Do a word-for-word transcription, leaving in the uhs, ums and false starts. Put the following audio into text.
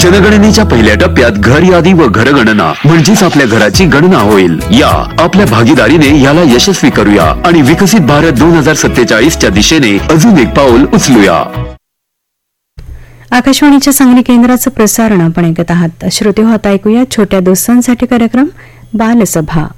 जनगणनेच्या पहिल्या टप्प्यात घर यादी व घरगणना म्हणजेच आपल्या घराची गणना होईल. या आपल्या भागीदारीने याला यशस्वी करूया आणि विकसित भारत दोन हजार सत्तेचाळीसच्या दिशेने अजून एक पाऊल उचलूया. आकाशवाणीच्या सांगली केंद्राचं प्रसारण आपण ऐकत आहात. श्रोते हो, आता ऐकूया छोट्या दोस्तांसाठी कार्यक्रम बालसभा.